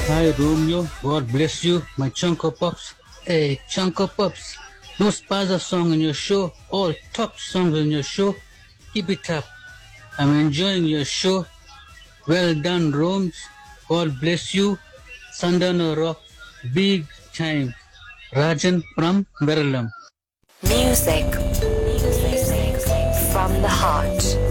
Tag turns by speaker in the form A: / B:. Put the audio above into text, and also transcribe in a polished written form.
A: Hi Romeo, God bless you, my Chunko Pops. Hey Chunko Pops, no Spaza song in your show, all top songs in your show. Keep it up. I'm enjoying your show. Well done, Roms. God bless you. Sandana Rock, big time. Rajan from Veralam.
B: Music from the heart.